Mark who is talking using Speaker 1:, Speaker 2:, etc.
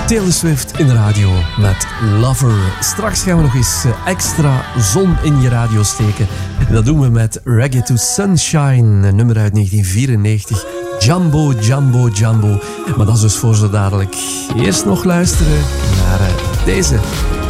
Speaker 1: Taylor Swift in de radio met Lover. Straks gaan we nog eens extra zon in je radio steken. Dat doen we met Reggae to Sunshine, een nummer uit 1994. Jumbo, Jumbo, Jumbo. Maar dat is dus voor zo dadelijk. Eerst nog luisteren naar deze.